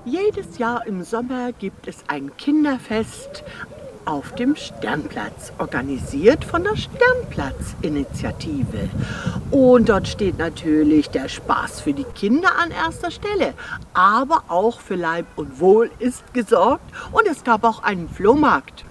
Jedes Jahr im Sommer gibt es ein Kinderfest auf dem Sternplatz, organisiert von der Sternplatz-Initiative. Und dort steht natürlich der Spaß für die Kinder an erster Stelle. Aber auch für Leib und Wohl ist gesorgt und es gab auch einen Flohmarkt.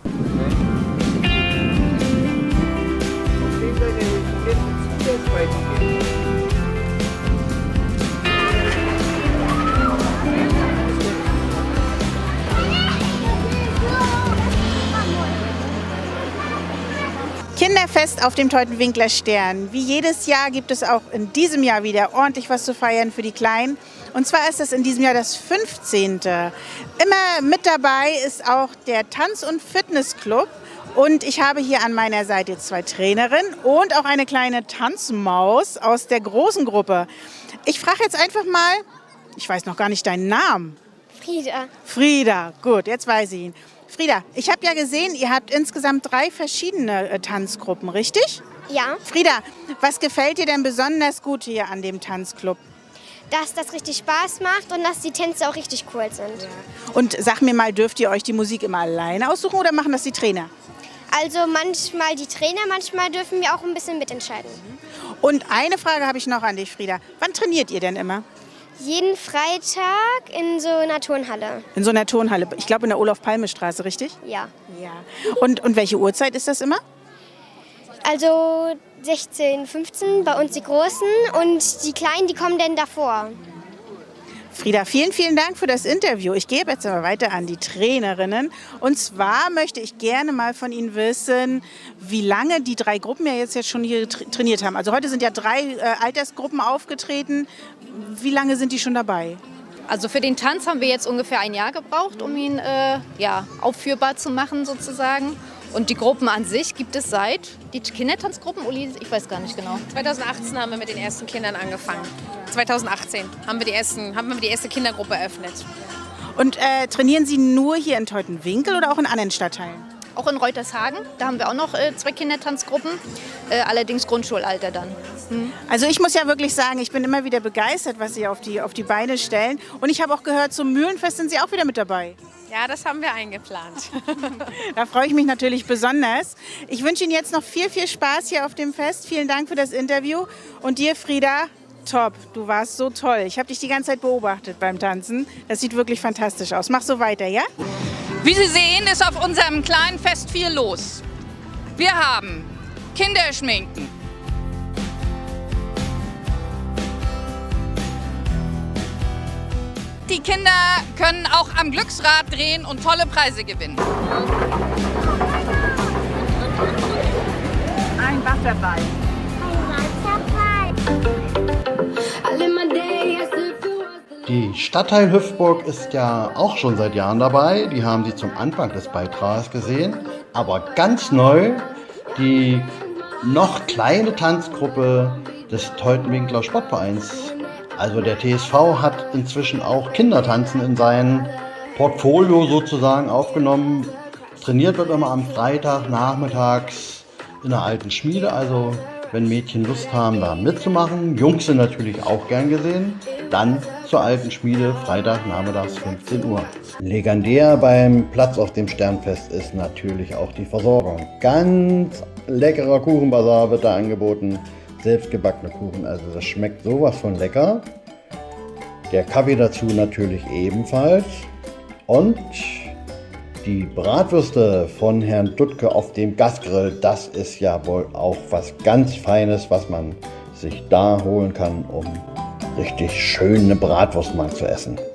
Kinderfest auf dem Teutoburger Stern. Wie jedes Jahr gibt es auch in diesem Jahr wieder ordentlich was zu feiern für die Kleinen. Und zwar ist es in diesem Jahr das 15. Immer mit dabei ist auch der Tanz- und Fitnessclub. Und ich habe hier an meiner Seite 2 Trainerinnen und auch eine kleine Tanzmaus aus der großen Gruppe. Ich frage jetzt einfach mal, ich weiß noch gar nicht deinen Namen. Frieda. Frieda, gut, jetzt weiß ich ihn. Frieda, ich habe ja gesehen, ihr habt insgesamt 3 verschiedene Tanzgruppen, richtig? Ja, Frieda, was gefällt dir denn besonders gut hier an dem Tanzclub? dass das richtig Spaß macht und dass die Tänze auch richtig cool sind. Und sag mir mal, dürft ihr euch die Musik immer alleine aussuchen oder machen das die Trainer? Also manchmal die Trainer, manchmal dürfen wir auch ein bisschen mitentscheiden. Und eine Frage habe ich noch an dich, Frieda. Wann trainiert ihr denn immer? Jeden Freitag in so einer Turnhalle. In so einer Turnhalle, ich glaube in der Olaf-Palme-Straße, richtig? Ja. Ja. Und welche Uhrzeit ist das immer? Also 16, 15 bei uns die Großen und die Kleinen, die kommen dann davor. Frieda, vielen, vielen Dank für das Interview. Ich gebe jetzt aber weiter an die Trainerinnen. Und zwar möchte ich gerne mal von Ihnen wissen, wie lange die 3 Gruppen ja jetzt schon hier trainiert haben. Also heute sind ja 3 Altersgruppen aufgetreten. Wie lange sind die schon dabei? Also für den Tanz haben wir jetzt ungefähr ein Jahr gebraucht, um ihn aufführbar zu machen sozusagen. Und die Gruppen an sich gibt es seit, die Kindertanzgruppen, Uli, ich weiß gar nicht genau. 2018 haben wir mit den ersten Kindern angefangen. 2018 haben wir die erste Kindergruppe eröffnet. Und trainieren Sie nur hier in Teutoburg oder auch in anderen Stadtteilen? Auch in Reutershagen, da haben wir auch noch 2 Kindertanzgruppen, allerdings Grundschulalter dann. Also ich muss ja wirklich sagen, ich bin immer wieder begeistert, was Sie auf die Beine stellen. Und ich habe auch gehört, zum Mühlenfest sind Sie auch wieder mit dabei. Ja, das haben wir eingeplant. Da freue ich mich natürlich besonders. Ich wünsche Ihnen jetzt noch viel, viel Spaß hier auf dem Fest. Vielen Dank für das Interview. Und dir, Frieda, top. Du warst so toll. Ich habe dich die ganze Zeit beobachtet beim Tanzen. Das sieht wirklich fantastisch aus. Mach so weiter, ja? Wie Sie sehen, ist auf unserem kleinen Fest viel los. Wir haben Kinderschminken, die Kinder können auch am Glücksrad drehen und tolle Preise gewinnen. Ein Wasserball. Die Stadtteil Hüpfburg ist ja auch schon seit Jahren dabei. Die haben Sie zum Anfang des Beitrags gesehen. Aber ganz neu die noch kleine Tanzgruppe des Teutoburger Sportvereins. Also der TSV hat inzwischen auch Kindertanzen in sein Portfolio sozusagen aufgenommen. Trainiert wird immer am Freitag nachmittags in der alten Schmiede. Also wenn Mädchen Lust haben, da mitzumachen. Jungs sind natürlich auch gern gesehen. Dann zur alten Schmiede, Freitag nachmittags 15 Uhr. Legendär beim Platz auf dem Sternfest ist natürlich auch die Versorgung. Ganz leckerer Kuchenbazar wird da angeboten. Selbstgebackene Kuchen, also das schmeckt sowas von lecker. Der Kaffee dazu natürlich ebenfalls. Und die Bratwürste von Herrn Duttke auf dem Gasgrill, das ist ja wohl auch was ganz Feines, was man sich da holen kann, um richtig schöne Bratwurst mal zu essen.